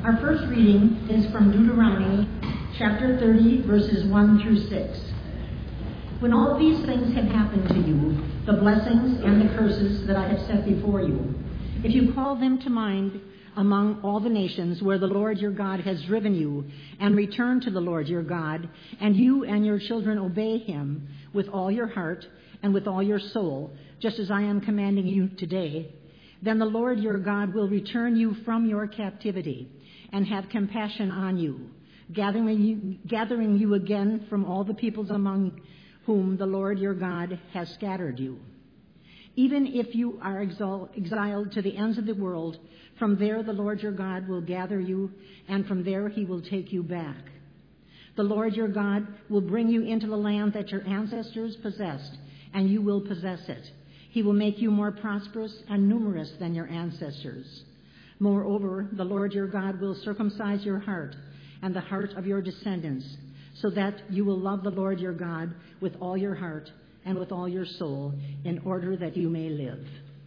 Our first reading is from Deuteronomy chapter 30, verses 1 through 6. When all these things have happened to you, the blessings and the curses that I have set before you, if you call them to mind among all the nations where the Lord your God has driven you, and return to the Lord your God, and you and your children obey him with all your heart and with all your soul, just as I am commanding you today, then the Lord your God will return you from your captivity and have compassion on you, gathering you again from all the peoples among whom the Lord your God has scattered you. Even if you are exiled to the ends of the world, from there the Lord your God will gather you, and from there he will take you back. The Lord your God will bring you into the land that your ancestors possessed, and you will possess it. He will make you more prosperous and numerous than your ancestors. Moreover, the Lord your God will circumcise your heart and the heart of your descendants, so that you will love the Lord your God with all your heart and with all your soul, in order that you may live.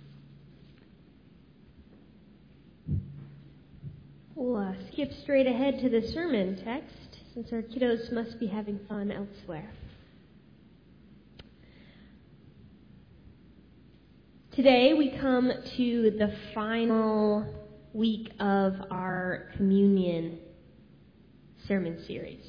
We'll skip straight ahead to the sermon text, since our kiddos must be having fun elsewhere. Today we come to the final week of our communion sermon series.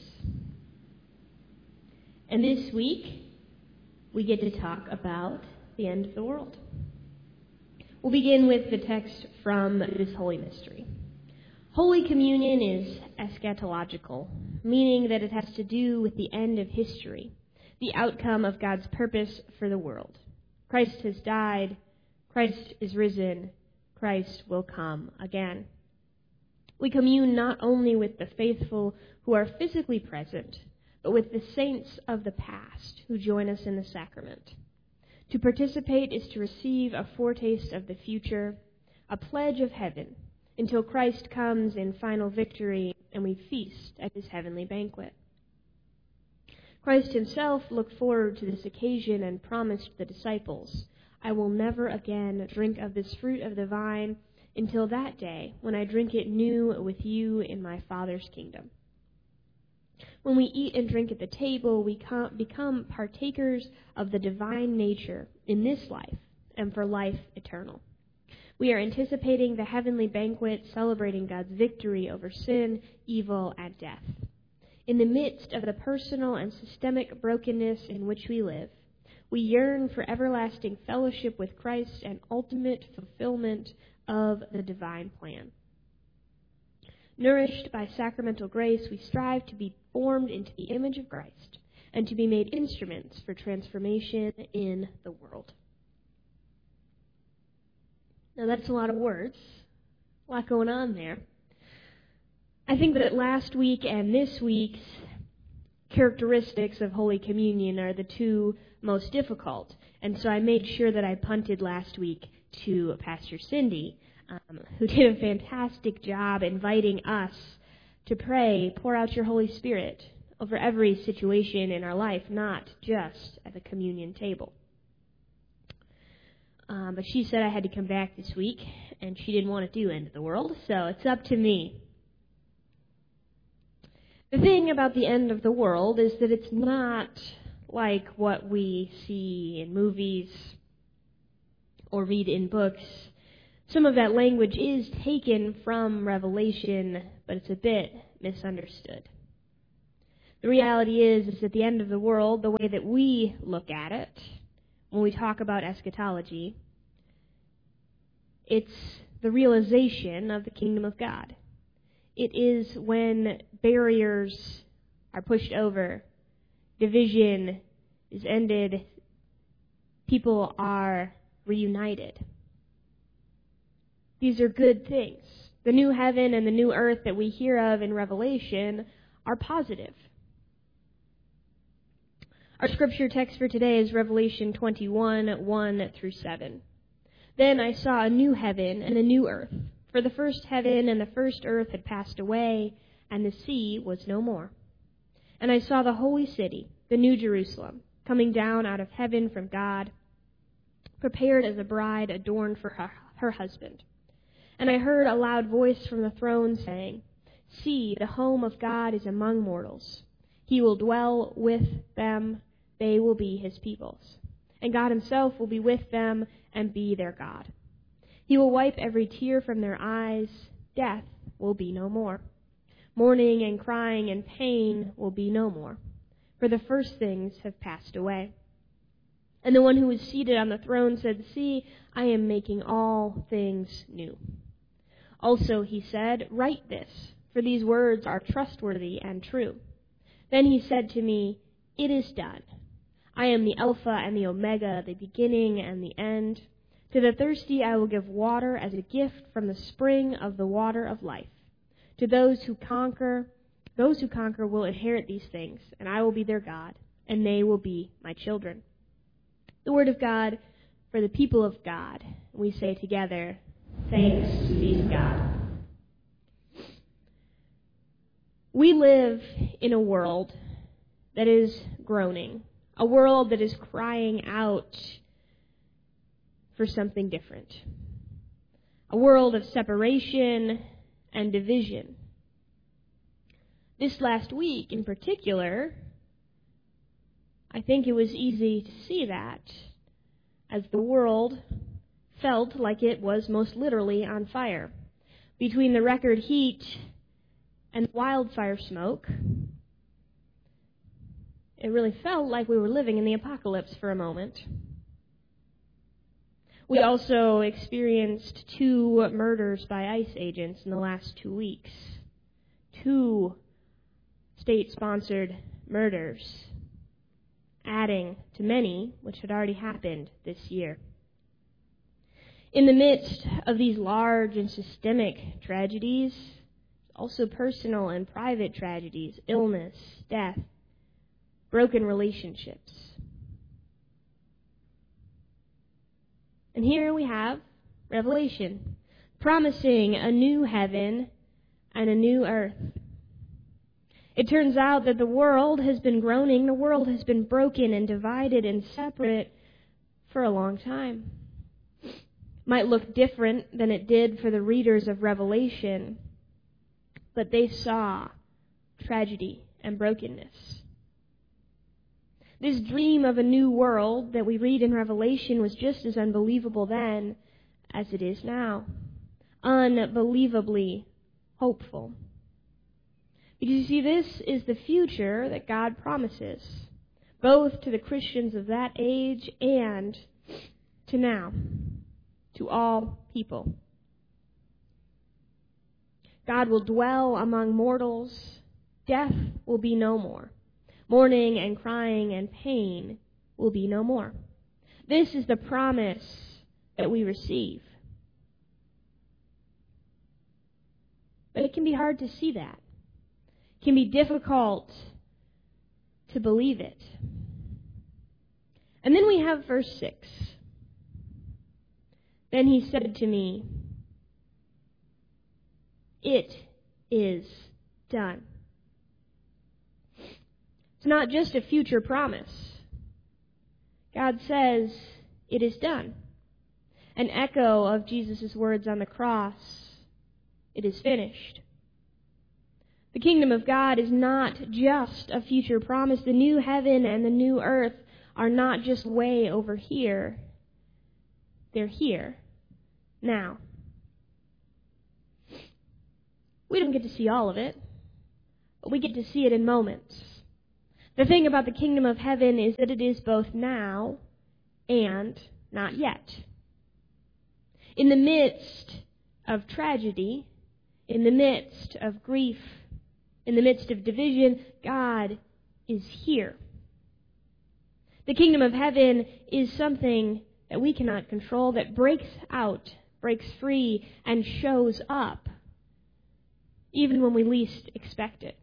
And this week, we get to talk about the end of the world. We'll begin with the text from this holy mystery. Holy Communion is eschatological, meaning that it has to do with the end of history, the outcome of God's purpose for the world. Christ has died, Christ is risen, Christ will come again. We commune not only with the faithful who are physically present, but with the saints of the past who join us in the sacrament. To participate is to receive a foretaste of the future, a pledge of heaven, until Christ comes in final victory and we feast at his heavenly banquet. Christ himself looked forward to this occasion and promised the disciples, "I will never again drink of this fruit of the vine until that day when I drink it new with you in my Father's kingdom." When we eat and drink at the table, we become partakers of the divine nature in this life and for life eternal. We are anticipating the heavenly banquet, celebrating God's victory over sin, evil, and death. In the midst of the personal and systemic brokenness in which we live, we yearn for everlasting fellowship with Christ and ultimate fulfillment of the divine plan. Nourished by sacramental grace, we strive to be formed into the image of Christ and to be made instruments for transformation in the world. Now that's a lot of words, a lot going on there. I think that last week and this week's characteristics of Holy Communion are the two most difficult, and so I made sure that I punted last week to Pastor Cindy, who did a fantastic job inviting us to pray, pour out your Holy Spirit over every situation in our life, not just at the communion table. But she said I had to come back this week, and she didn't want to do end of the world, so it's up to me. The thing about the end of the world is that it's not like what we see in movies or read in books. Some of that language is taken from Revelation, but it's a bit misunderstood. The reality is at the end of the world, the way that we look at it, when we talk about eschatology, it's the realization of the kingdom of God. It is when barriers are pushed over, division is ended, people are reunited. These are good things. The new heaven and the new earth that we hear of in Revelation are positive. Our scripture text for today is Revelation 21, 1 through 7. Then I saw a new heaven and a new earth, for the first heaven and the first earth had passed away, and the sea was no more. And I saw the holy city, the new Jerusalem, coming down out of heaven from God, prepared as a bride adorned for her husband. And I heard a loud voice from the throne saying, See, the home of God is among mortals. He will dwell with them. They will be his peoples. And God himself will be with them and be their God. He will wipe every tear from their eyes. Death will be no more. Mourning and crying and pain will be no more, for the first things have passed away. And the one who was seated on the throne said, See, I am making all things new. Also he said, Write this, for these words are trustworthy and true. Then he said to me, It is done. I am the Alpha and the Omega, the beginning and the end. To the thirsty I will give water as a gift from the spring of the water of life. To those who conquer will inherit these things, and I will be their God, and they will be my children. The word of God for the people of God. We say together, Thanks be to God. We live in a world that is groaning, a world that is crying out for something different, a world of separation and division. This last week in particular, I think it was easy to see that, as the world felt like it was most literally on fire. Between the record heat and wildfire smoke, it really felt like we were living in the apocalypse for a moment. We also experienced 2 murders by ICE agents in the last 2 weeks. 2 state-sponsored murders, adding to many which had already happened this year. In the midst of these large and systemic tragedies, also personal and private tragedies, illness, death, broken relationships. And here we have Revelation, promising a new heaven and a new earth. It turns out that the world has been groaning, the world has been broken and divided and separate for a long time. Might look different than it did for the readers of Revelation, but they saw tragedy and brokenness. This dream of a new world that we read in Revelation was just as unbelievable then as it is now. Unbelievably hopeful. Because you see, this is the future that God promises, both to the Christians of that age and to now, to all people. God will dwell among mortals. Death will be no more. Mourning and crying and pain will be no more. This is the promise that we receive. But it can be hard to see that. It can be difficult to believe it. And then we have verse 6. Then he said to me, It is done. It's not just a future promise. God says, it is done. An echo of Jesus' words on the cross, it is finished. The kingdom of God is not just a future promise. The new heaven and the new earth are not just way over here. They're here, now. We don't get to see all of it, but we get to see it in moments. The thing about the kingdom of heaven is that it is both now and not yet. In the midst of tragedy, in the midst of grief, in the midst of division, God is here. The kingdom of heaven is something that we cannot control, that breaks out, breaks free, and shows up, even when we least expect it.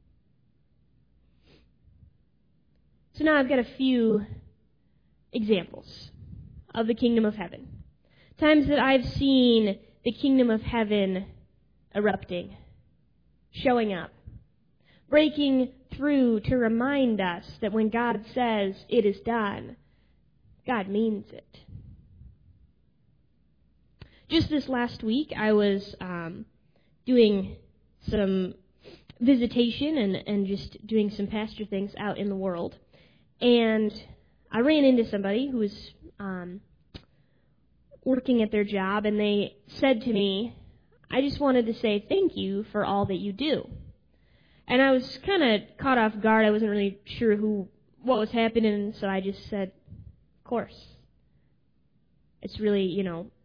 So now I've got a few examples of the kingdom of heaven. Times that I've seen the kingdom of heaven erupting, showing up, breaking through to remind us that when God says it is done, God means it. Just this last week, I was doing some visitation and just doing some pastor things out in the world. And I ran into somebody who was working at their job, and they said to me, "I just wanted to say thank you for all that you do." And I was kind of caught off guard. I wasn't really sure what was happening, so I just said, "Of course. It's really,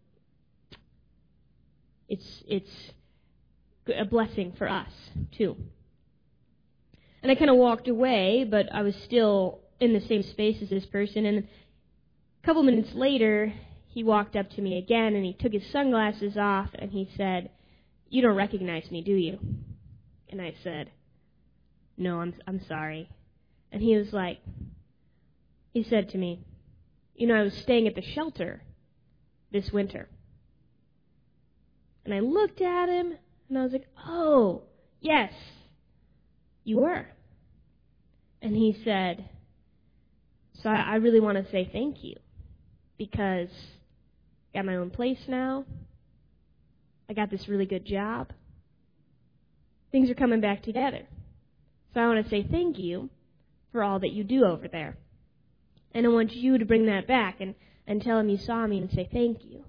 it's a blessing for us, too." And I kind of walked away, but I was still in the same space as this person. And a couple minutes later, he walked up to me again, and he took his sunglasses off, and he said, "You don't recognize me, do you?" And I said, "No, I'm sorry." And he said to me, "I was staying at the shelter this winter." And I looked at him, and I was like, "Oh, yes, you were." And he said, "So I really want to say thank you, because I got my own place now. I got this really good job. Things are coming back together. So I want to say thank you for all that you do over there. And I want you to bring that back and tell him you saw me and say thank you."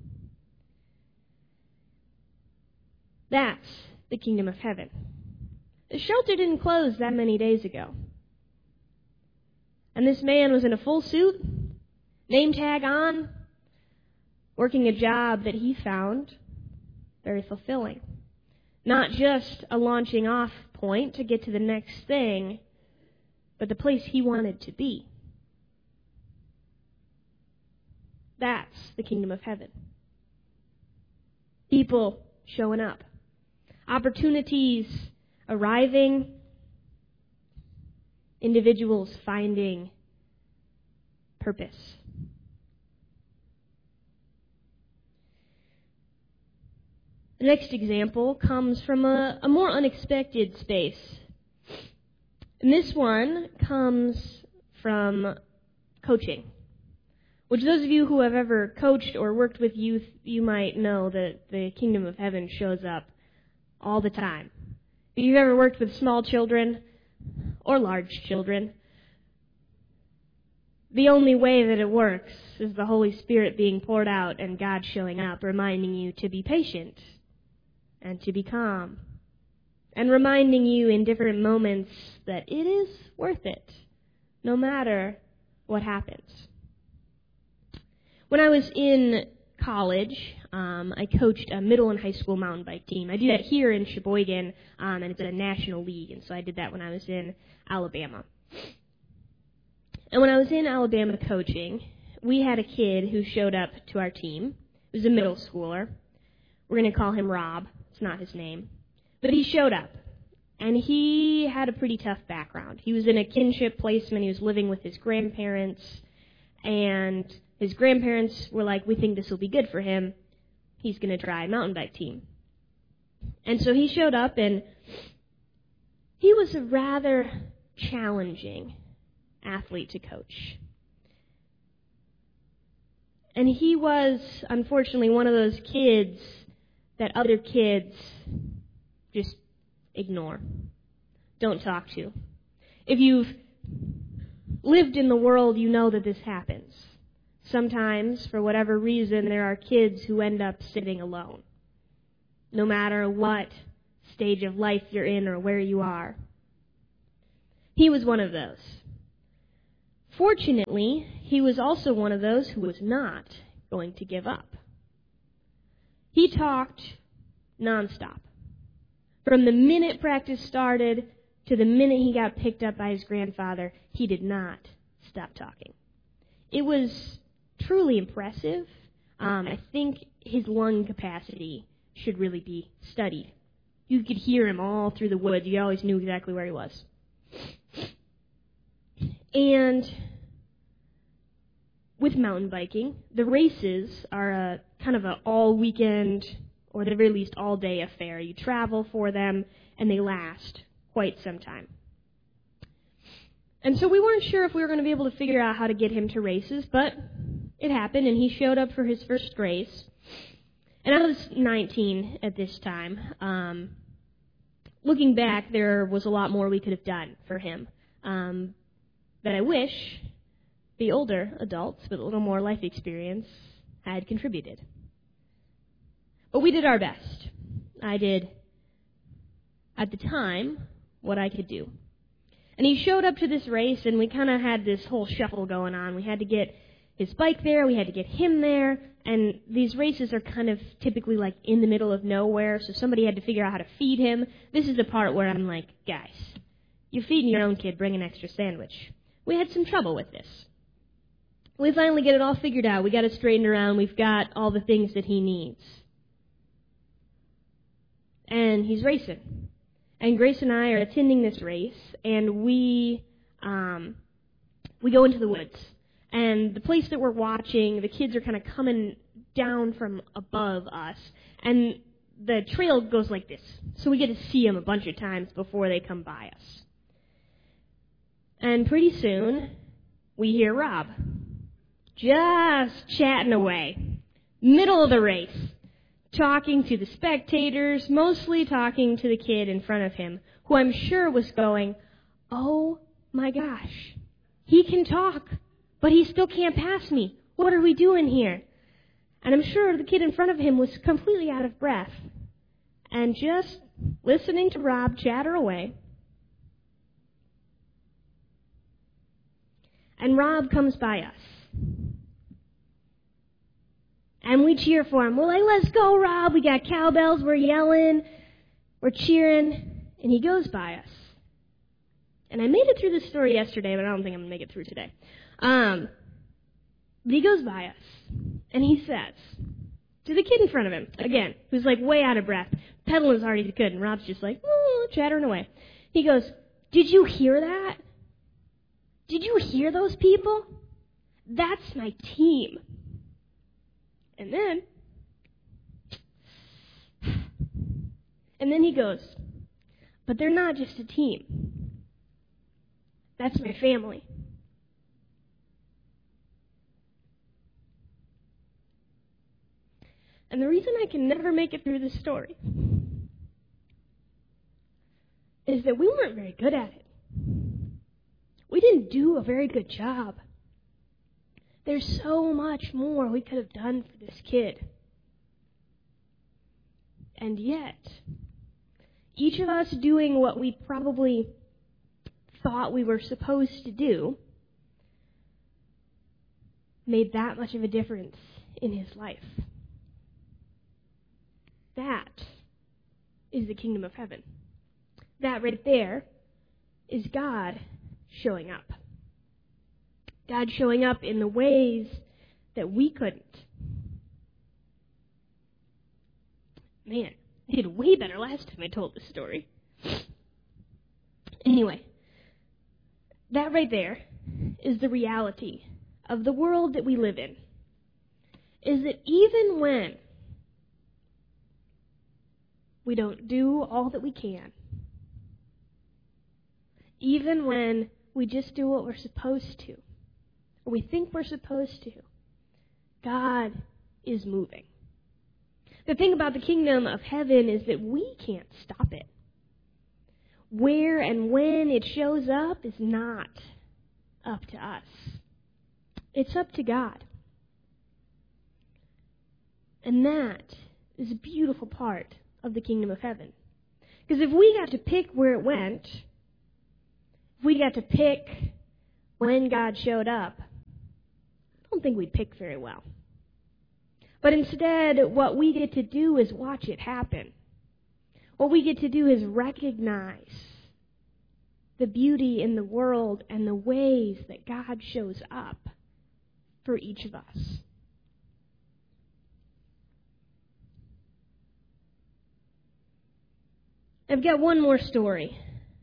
That's the kingdom of heaven. The shelter didn't close that many days ago. And this man was in a full suit, name tag on, working a job that he found very fulfilling. Not just a launching off point to get to the next thing, but the place he wanted to be. That's the kingdom of heaven. People showing up. Opportunities arriving. Individuals finding purpose. The next example comes from a more unexpected space. And this one comes from coaching, which those of you who have ever coached or worked with youth, you might know that the kingdom of heaven shows up all the time. If you've ever worked with small children or large children, the only way that it works is the Holy Spirit being poured out and God showing up, reminding you to be patient and to be calm, and reminding you in different moments that it is worth it, no matter what happens. When I was in college, I coached a middle and high school mountain bike team. I do that here in Sheboygan, and it's a national league, and so I did that when I was in Alabama. And when I was in Alabama coaching, we had a kid who showed up to our team. He was a middle schooler. We're going to call him Rob. It's not his name. But he showed up, and he had a pretty tough background. He was in a kinship placement. He was living with his grandparents, and his grandparents were like, "We think this will be good for him. He's going to try a mountain bike team." And so he showed up, and he was a rather challenging athlete to coach. And he was, unfortunately, one of those kids that other kids just ignore, don't talk to. If you've lived in the world, you know that this happens. Sometimes, for whatever reason, there are kids who end up sitting alone, no matter what stage of life you're in or where you are. He was one of those. Fortunately, he was also one of those who was not going to give up. He talked nonstop. From the minute practice started to the minute he got picked up by his grandfather, he did not stop talking. It was truly impressive. I think his lung capacity should really be studied. You could hear him all through the woods. You always knew exactly where he was. And with mountain biking, the races are a kind of an all-weekend, or at the very least all-day affair. You travel for them, and they last quite some time. And so we weren't sure if we were going to be able to figure out how to get him to races, but it happened, and he showed up for his first race. And I was 19 at this time. looking back, there was a lot more we could have done for him that I wish the older adults with a little more life experience had contributed. But we did our best. I did, at the time, what I could do. And he showed up to this race, and we kind of had this whole shuffle going on. We had to get his bike there, we had to get him there, and these races are kind of typically like in the middle of nowhere, so somebody had to figure out how to feed him. This is the part where I'm like, guys, you're feeding your own kid, bring an extra sandwich. We had some trouble with this. We finally get it all figured out. We got it straightened around. We've got all the things that he needs. And he's racing. And Grace and I are attending this race, and we go into the woods. And the place that we're watching, the kids are kind of coming down from above us, and the trail goes like this. So we get to see them a bunch of times before they come by us. And pretty soon, we hear Rob just chatting away, middle of the race, talking to the spectators, mostly talking to the kid in front of him, who I'm sure was going, oh my gosh, he can talk, but he still can't pass me. What are we doing here? And I'm sure the kid in front of him was completely out of breath and just listening to Rob chatter away. And Rob comes by us. And we cheer for him. We're like, let's go, Rob. We got cowbells. We're yelling. We're cheering. And he goes by us. And I made it through this story yesterday, but I don't think I'm going to make it through today. But he goes by us. And he says to the kid in front of him, again, who's like way out of breath, pedaling as hard as he could. And Rob's just like, chattering away. He goes, did you hear that? Did you hear those people? That's my team. And then he goes, but they're not just a team. That's my family. And the reason I can never make it through this story is that we weren't very good at it. We didn't do a very good job. There's so much more we could have done for this kid. And yet, each of us doing what we probably thought we were supposed to do made that much of a difference in his life. That is the kingdom of heaven. That right there is God showing up. God showing up in the ways that we couldn't. Man, I did way better last time I told this story. Anyway, that right there is the reality of the world that we live in. Is that even when we don't do all that we can, even when we just do what we're supposed to, or we think we're supposed to, God is moving. The thing about the kingdom of heaven is that we can't stop it. Where and when it shows up is not up to us. It's up to God. And that is a beautiful part of the kingdom of heaven. Because if we got to pick where it went, if we got to pick when God showed up, I don't think we'd pick very well. But instead, what we get to do is watch it happen. What we get to do is recognize the beauty in the world and the ways that God shows up for each of us. I've got one more story.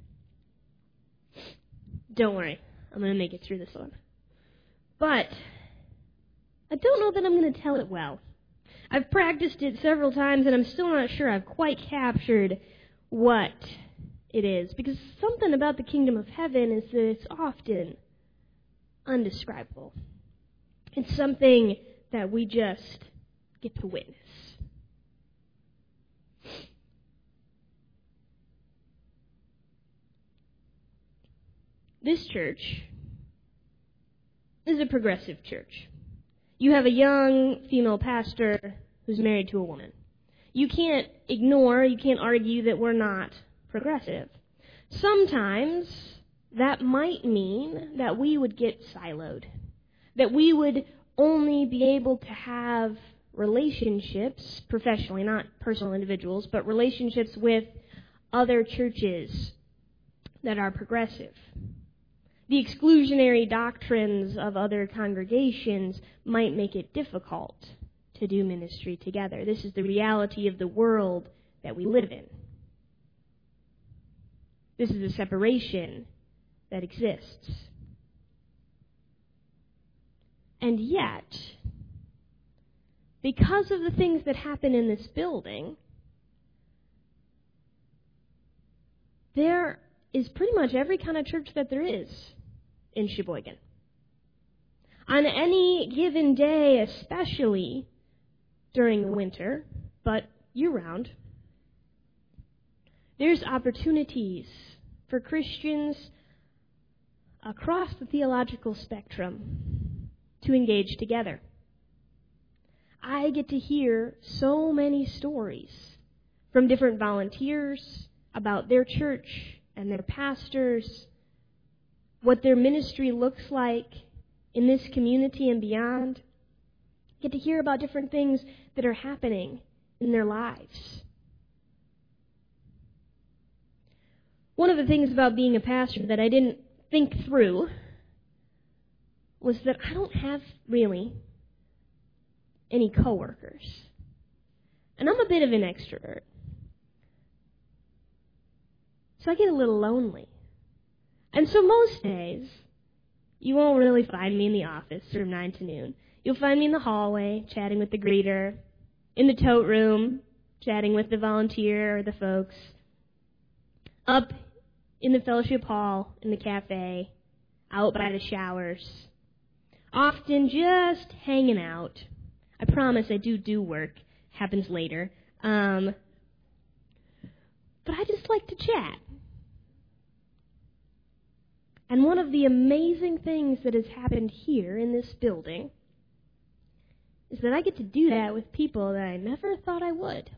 Don't worry, I'm going to make it through this one. But I don't know that I'm going to tell it well. I've practiced it several times, and I'm still not sure I've quite captured what it is. Because something about the kingdom of heaven is that it's often undescribable. It's something that we just get to witness. This church is a progressive church. You have a young female pastor who's married to a woman. You can't ignore, you can't argue that we're not progressive. Sometimes that might mean that we would get siloed, that we would only be able to have relationships, professionally, not personal individuals, but relationships with other churches that are progressive. The exclusionary doctrines of other congregations might make it difficult to do ministry together. This is the reality of the world that we live in. This is a separation that exists. And yet, because of the things that happen in this building, there is pretty much every kind of church that there is in Sheboygan. On any given day, especially during the winter, but year-round, there's opportunities for Christians across the theological spectrum to engage together. I get to hear so many stories from different volunteers about their church and their pastors, what their ministry looks like in this community and beyond. Get to hear about different things that are happening in their lives. One of the things about being a pastor that I didn't think through was that I don't have really any coworkers. And I'm a bit of an extrovert. So I get a little lonely. And so most days, you won't really find me in the office from 9 to noon. You'll find me in the hallway, chatting with the greeter, in the tote room, chatting with the volunteer or the folks, up in the fellowship hall, in the cafe, out by the showers, often just hanging out. I promise I do work. Happens later. But I just like to chat. And one of the amazing things that has happened here in this building is that I get to do that with people that I never thought I would.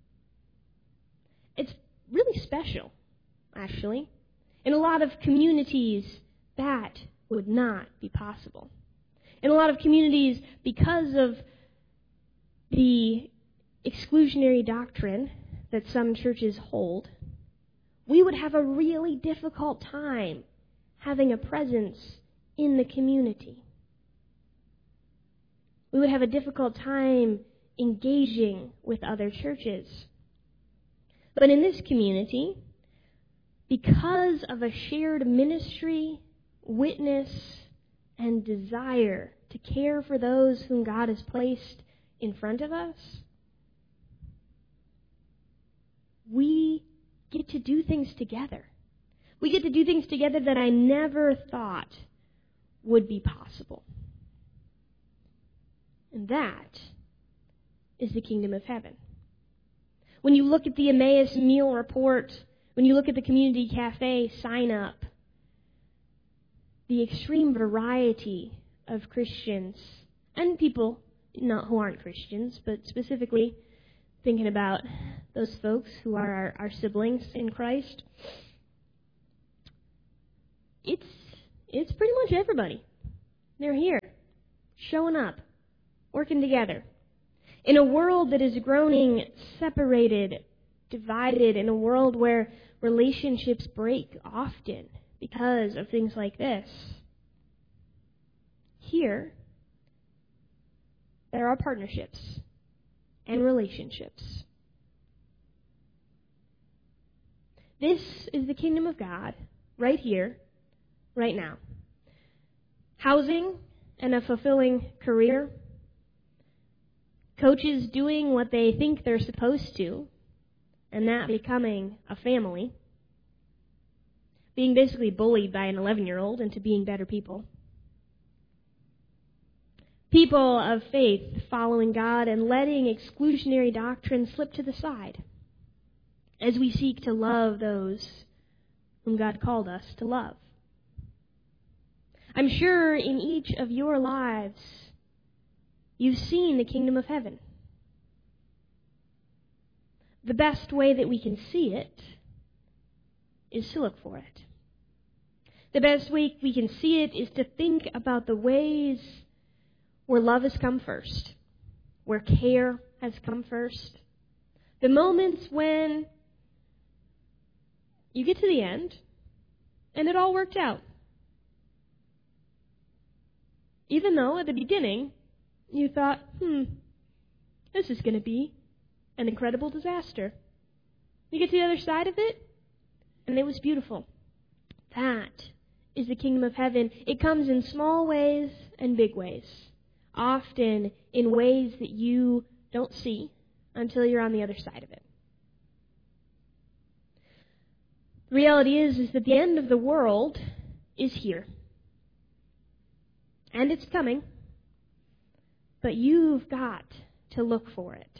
It's really special, actually. In a lot of communities, that would not be possible. In a lot of communities, because of the exclusionary doctrine that some churches hold, we would have a really difficult time having a presence in the community. We would have a difficult time engaging with other churches. But in this community, because of a shared ministry, witness, and desire to care for those whom God has placed in front of us, we get to do things together. We get to do things together that I never thought would be possible. And that is the kingdom of heaven. When you look at the Emmaus meal report, when you look at the community cafe sign up, the extreme variety of Christians and people not who aren't Christians, but specifically thinking about those folks who are our siblings in Christ, it's pretty much everybody. They're here, showing up, working together. In a world that is growing separated, divided, in a world where relationships break often because of things like this, here there are partnerships and relationships. This is the kingdom of God right here, right now. Housing and a fulfilling career. Coaches doing what they think they're supposed to, and that becoming a family. Being basically bullied by an 11-year-old into being better people. People of faith following God and letting exclusionary doctrine slip to the side as we seek to love those whom God called us to love. I'm sure in each of your lives, you've seen the kingdom of heaven. The best way that we can see it is to look for it. The best way we can see it is to think about the ways where love has come first, where care has come first. The moments when you get to the end and it all worked out. Even though at the beginning you thought, this is going to be an incredible disaster. You get to the other side of it and it was beautiful. That is the kingdom of heaven. It comes in small ways and big ways, often in ways that you don't see until you're on the other side of it. The reality is that the end of the world is here. And it's coming. But you've got to look for it.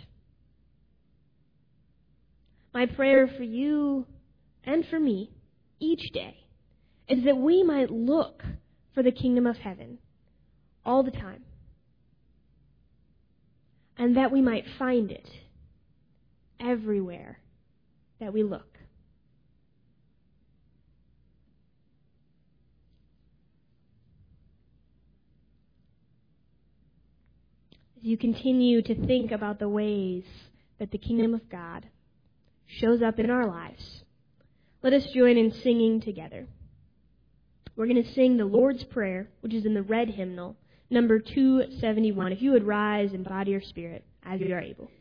My prayer for you and for me each day is that we might look for the kingdom of heaven all the time. And that we might find it everywhere that we look. As you continue to think about the ways that the kingdom of God shows up in our lives, let us join in singing together. We're going to sing the Lord's Prayer, which is in the red hymnal, number 271. If you would rise in body or spirit as you are able.